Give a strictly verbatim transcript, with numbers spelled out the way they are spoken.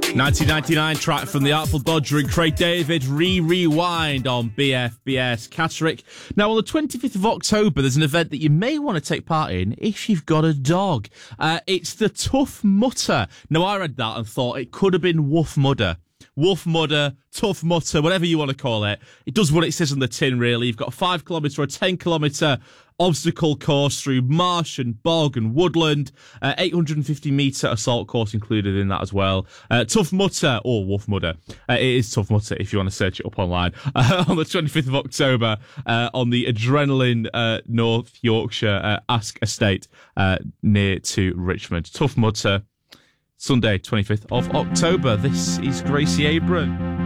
nineteen ninety-nine track from the Artful Dodger and Craig David, Re-Rewind on B F B S Catterick. Now, on the twenty-fifth of October, there's an event that you may want to take part in if you've got a dog. Uh, it's the Tough Mutter. Now, I read that and thought it could have been Woof Mudder. Wolf Mudder, Tough Mutter, whatever you want to call it. It does what it says on the tin, really. You've got a five kilometre or ten kilometre obstacle course through marsh and bog and woodland. Uh, eight hundred fifty metre assault course included in that as well. Uh, Tough Mutter, or Wolf Mudder. Uh, it is Tough Mutter if you want to search it up online. Uh, on the twenty-fifth of October, uh, on the Adrenaline uh, North Yorkshire uh, Ask Estate uh, near to Richmond. Tough Mutter. Sunday, twenty-fifth of October. This is Gracie Abram.